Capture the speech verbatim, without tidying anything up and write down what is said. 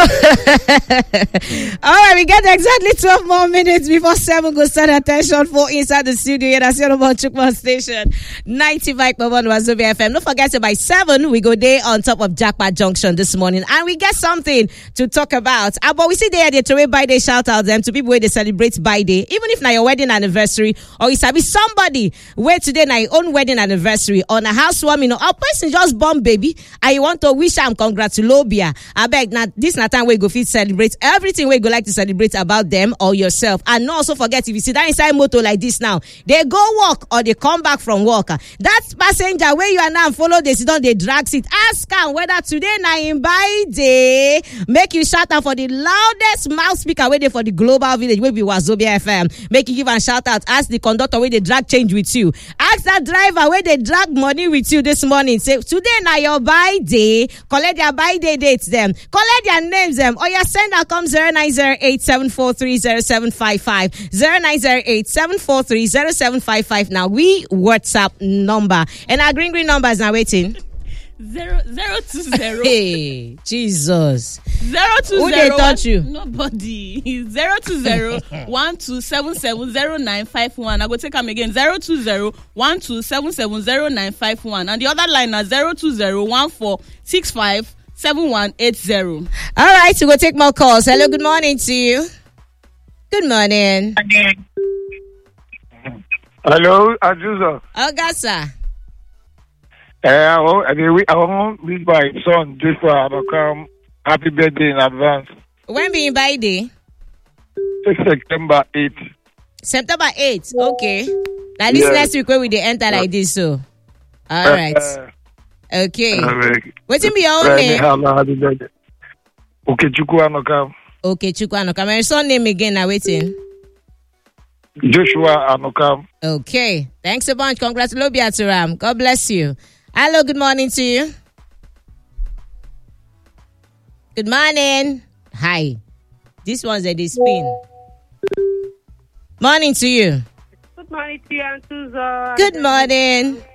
All right, we get exactly twelve more minutes before seven. Go start attention for inside the studio. Yeah, that's your about Chukma Station, ninety-five point one Wazobia F M. Don't forget, so by seven, we go there on top of Jackpot Junction this morning, and we get something to talk about. Uh, but we see there, the Tory by day shout out them to people where they celebrate by day, even if now your wedding anniversary, or it's be somebody where today now your own wedding anniversary on a housewarming, or a person just born baby, and you want to wish am congratulobia. I beg now, this not time we go fit celebrate everything we go like to celebrate about them or yourself. And not also forget, if you sit down inside motor like this now, they go work or they come back from work. That passenger where you are now follow they sit down, they drag seat. Ask am whether today na in by day. Make you shout out for the loudest mouth speaker where they for the global village where be Wazobia F M. Make you give a shout out. Ask the conductor where they drag change with you. Ask that driver where they drag money with you this morning. Say today na your by day. Collect their by day dates them. Collect their names them. Or your send out come zero nine zero eight seven four three zero seven five five zero nine zero eight seven four three zero seven five five. Now we WhatsApp number and our green green numbers now waiting. Zero zero two zero. Hey, Jesus. Zero two Who zero. they touch you? Nobody. Zero two zero one two seven seven zero nine five one. I go take them again. Zero two zero one two seven seven zero nine five one. And the other line is zero two zero one four six five seven one eight zero. All right, so we'll take more calls. Hello, good morning to you. Good morning. Hello, Ajuza. August. Uh, I want, I want to wish my son this for come happy birthday in advance. When be by day? September eighth. September eighth. Okay. Now this Yeah. next week when we they enter like this, so. All right. Uh, Okay. uh, What's in your own uh, name? happy birthday. Okay, Chukwu Anokam. Okay, Chukwano. Come your son name again. Now waiting. Joshua Anokam. Okay. Thanks a bunch. Congratulations to Ram. God bless you. Hello, good morning to you. Good morning. Hi. This one's a spin. Morning to you. Good morning to you, Aunt Susan. Good morning.